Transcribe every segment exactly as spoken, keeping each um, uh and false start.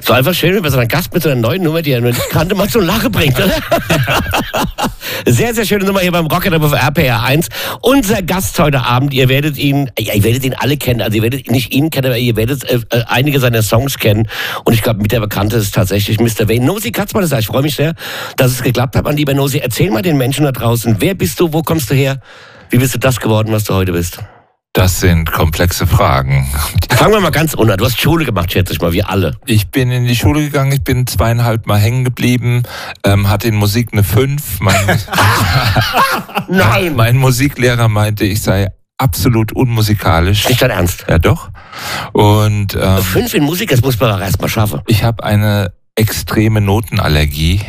So einfach schön, wenn so ein Gast mit so einer neuen Nummer, die er nur nicht kannte, mal zum Lachen bringt, oder? Sehr, sehr schöne Nummer hier beim Rocket auf R P R eins. Unser Gast heute Abend, ihr werdet ihn, ja, ihr werdet ihn alle kennen, also ihr werdet nicht ihn kennen, aber ihr werdet äh, einige seiner Songs kennen. Und ich glaube, mit der Bekannte ist tatsächlich Mister Wayne. Nosi Katzmann, ich freue mich sehr, dass es geklappt hat. Mein lieber Nosi, erzähl mal den Menschen da draußen, wer bist du, wo kommst du her? Wie bist du das geworden, was du heute bist? Das sind komplexe Fragen. Fangen wir mal ganz unter. Du hast Schule gemacht, schätze ich mal, wir alle. Ich bin in die Schule gegangen, ich bin zweieinhalb Mal hängen geblieben, ähm, hatte in Musik eine fünf. Mein, Nein! Mein Musiklehrer meinte, ich sei absolut unmusikalisch. Nicht dein Ernst? Ja, doch. Und ähm, fünf in Musik, das muss man auch erst mal schaffen. Ich habe eine extreme Notenallergie.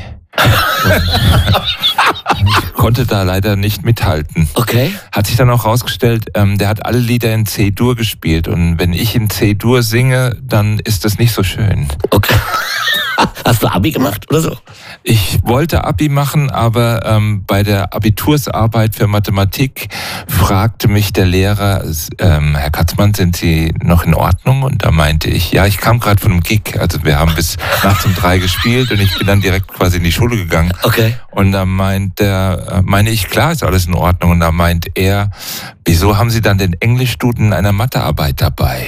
Ich konnte da leider nicht mithalten. Okay. Hat sich dann auch rausgestellt, ähm, der hat alle Lieder in C-Dur gespielt. Und wenn ich in C-Dur singe, dann ist das nicht so schön. Okay. Hast du Abi gemacht oder so? Ich wollte Abi machen, aber ähm, bei der Abitursarbeit für Mathematik fragte mich der Lehrer, ähm, Herr Katzmann, sind Sie noch in Ordnung? Und da meinte ich, ja, ich kam gerade von einem Gig. Also wir haben bis nachts um drei gespielt und ich bin dann direkt quasi in die Schule gegangen. Okay. Und da meint der, meine ich, klar, ist alles in Ordnung. Und da meint er, wieso haben Sie dann den Englischduden in einer Mathearbeit dabei?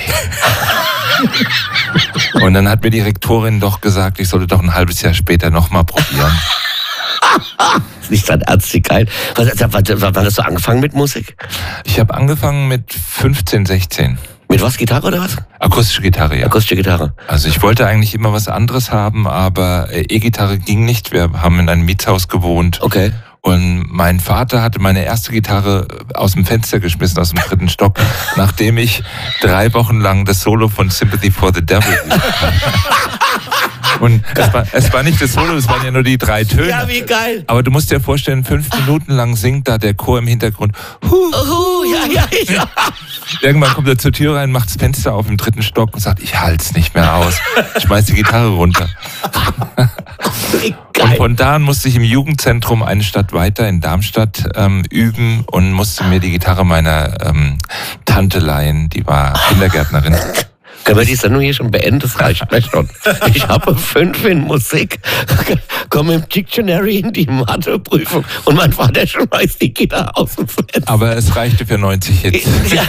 Und dann hat mir die Rektorin doch gesagt, ich sollte doch ein halbes Jahr später nochmal probieren. Ist nicht dein Ernst, wie geil. Wann hast du angefangen mit Musik? Ich habe angefangen mit fünfzehn, sechzehn. Mit was, Gitarre oder was? Akustische Gitarre, ja. Akustische Gitarre. Also ich wollte eigentlich immer was anderes haben, aber E-Gitarre ging nicht. Wir haben in einem Mietshaus gewohnt. Okay. Und mein Vater hatte meine erste Gitarre aus dem Fenster geschmissen, aus dem dritten Stock, nachdem ich drei Wochen lang das Solo von Sympathy for the Devil gemacht habe. Und es war, es war nicht das Solo, es waren ja nur die drei Töne. Ja, wie geil. Aber du musst dir vorstellen, fünf Minuten lang singt da der Chor im Hintergrund. Huh, uh, ja, ja, ja. Irgendwann kommt er zur Tür rein, macht das Fenster auf im dritten Stock und sagt, ich halte es nicht mehr aus. Schmeiß die Gitarre runter. Und von da an musste ich im Jugendzentrum eine Stadt weiter in Darmstadt ähm, üben und musste mir die Gitarre meiner ähm, Tante leihen, die war Kindergärtnerin. Können wir die Sendung hier schon beenden? Das reicht mir schon. Ich habe fünf in Musik, komme im Dictionary in die Matheprüfung und mein Vater schmeißt die Gitarre aus dem Fenster. Aber es reichte für neunzig Hits. Ja.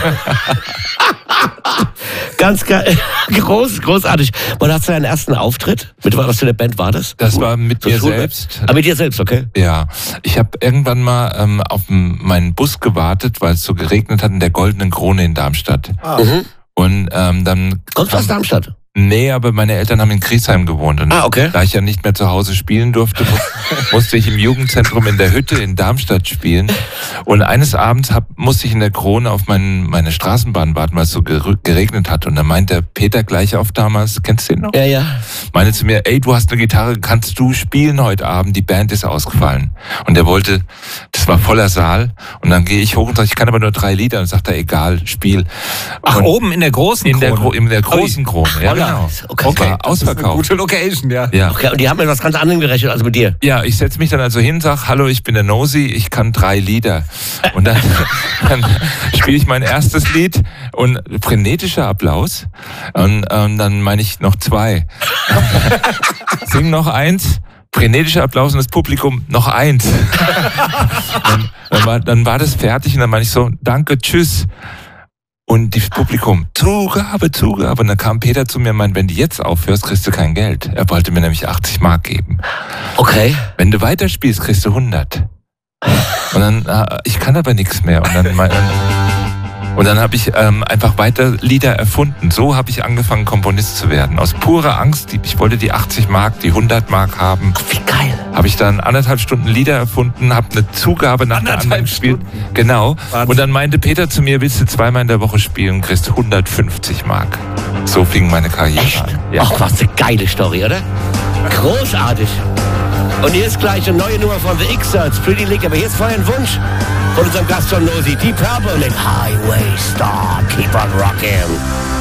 Ganz geil. Groß, großartig. Wann hast du deinen ersten Auftritt? Mit was für eine Band war das? Das war mit so mir Schule? selbst. Ah, mit dir selbst, okay. Ja. Ich habe irgendwann mal ähm, auf meinen Bus gewartet, weil es so geregnet hat in der Goldenen Krone in Darmstadt. Ah. Mhm. Und ähm, dann... Kommst du aus Darmstadt? Nee, aber meine Eltern haben in Griesheim gewohnt. Und ah, okay. Da ich ja nicht mehr zu Hause spielen durfte, musste ich im Jugendzentrum in der Hütte in Darmstadt spielen. Und eines Abends hab, musste ich in der Krone auf mein, meine Straßenbahn warten, weil es so geregnet hat. Und da meinte der Peter Gleichauf damals, kennst du den noch? Ja, ja. Meinte zu mir, ey, du hast eine Gitarre, kannst du spielen heute Abend? Die Band ist ausgefallen. Und der wollte, das war voller Saal. Und dann gehe ich hoch und sage, ich kann aber nur drei Lieder. Und sagt er, egal, spiel. Ach, und oben in der großen in Krone? Der, in der großen Krone, ja. Genau. Okay, okay. War ausverkauft. Gute Location, ja. ja. Okay, und die haben mit was ganz anderem gerechnet als mit dir. Ja, ich setze mich dann also hin, sag, hallo, ich bin der Nosi, ich kann drei Lieder. Und dann, dann spiele ich mein erstes Lied und frenetischer Applaus. Und, und dann meine ich noch zwei. Sing noch eins. Frenetischer Applaus und das Publikum noch eins. dann, dann, war, dann war das fertig und dann meine ich so, danke, tschüss. Und das Publikum, Zugabe, Zugabe. Und dann kam Peter zu mir und meinte, wenn du jetzt aufhörst, kriegst du kein Geld. Er wollte mir nämlich achtzig Mark geben. Okay. Wenn du weiterspielst, kriegst du hundert. Und dann, ich kann aber nichts mehr. Und dann, und dann habe ich ähm, einfach weiter Lieder erfunden. So habe ich angefangen, Komponist zu werden. Aus purer Angst, ich wollte die achtzig Mark, die hundert Mark haben. Ach, wie geil. Habe ich dann anderthalb Stunden Lieder erfunden, habe eine Zugabe nach der anderen gespielt. Genau. Wahnsinn. Und dann meinte Peter zu mir, willst du zweimal in der Woche spielen und kriegst hundertfünfzig Mark. So fing meine Karriere Echt? an. Ja. Ach, was eine geile Story, oder? Großartig. Und hier ist gleich eine neue Nummer von The X-Serts, Pretty Lick. Aber hier ist vorher ein Wunsch von unserem Gast von Nosi, Deep Purple und Highway Star. Keep on rocking.